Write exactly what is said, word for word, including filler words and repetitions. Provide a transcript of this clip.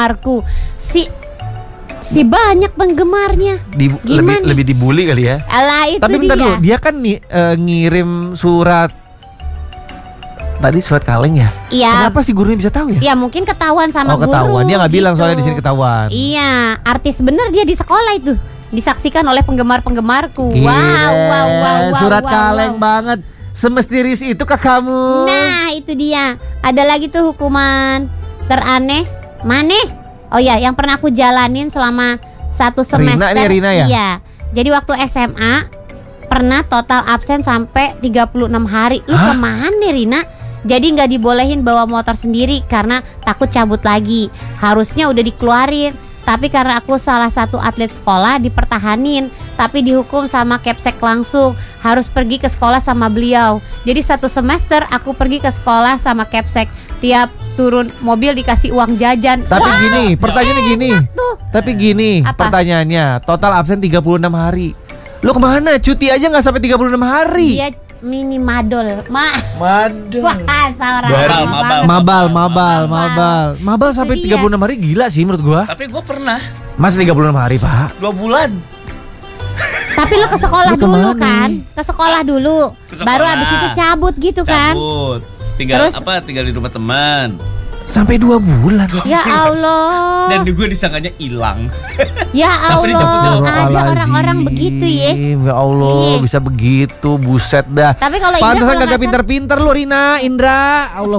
penggemarku. Si si banyak penggemarnya. Di, lebih lebih dibully kali ya. Alah itu Tapi bentar dia. dulu, dia kan nih uh, ngirim surat tadi surat kaleng ya? Iya. Kenapa sih gurunya bisa tahu ya? Ya mungkin ketahuan sama oh, ketahuan. guru. Dia nggak gitu. bilang soalnya di sini ketahuan. Iya, artis bener dia di sekolah itu. Disaksikan oleh penggemar-penggemarku. Gile, Wow, wow, wow, wow. surat wow, kaleng wow. banget. Semestiris itu ke kamu. Nah, itu dia. Ada lagi tuh hukuman teraneh. Mana? Oh ya, yang pernah aku jalanin selama satu semester. Rina nih, Rina ya? Iya. Jadi waktu S M A pernah total absen sampai tiga puluh enam hari. Lu Hah? kemana Rina? Jadi gak dibolehin bawa motor sendiri karena takut cabut lagi. Harusnya udah dikeluarin, tapi karena aku salah satu atlet sekolah dipertahanin, tapi dihukum sama Kepsek langsung. Harus pergi ke sekolah sama beliau. Jadi satu semester aku pergi ke sekolah sama Kepsek. Tiap turun mobil dikasih uang jajan. Tapi Wow, gini, pertanyaannya gini. tuh. Tapi gini, Apa? pertanyaannya, total absen tiga puluh enam hari. Lu kemana? Cuti aja nggak sampai tiga puluh enam hari. Dia mini madol. Ma. Waduh. Wah, orang Mabal, lama mabal. banget. Mabal, mabal, mabal. Mabal Itu sampai dia. tiga puluh enam hari gila sih menurut gua. Tapi gue pernah Mas tiga puluh enam hari, Pak. dua bulan. Tapi lu ke sekolah Lu dulu kemana? kan? Ke sekolah dulu. Ke sekolah. Baru abis itu cabut gitu kan? Cabut. Tinggal Terus? apa? Tinggal di rumah teman. Sampai dua bulan. Ya Allah. Dan gue disangkanya hilang. Ya Sampai dicabut Allah. dulu. Ada orang-orang begitu ya. Ya Allah, Iya. bisa begitu, buset dah. Tapi kalau Indra Pantesan kalau kagak nggak pinter-pinter lu Rina, Indra. Allah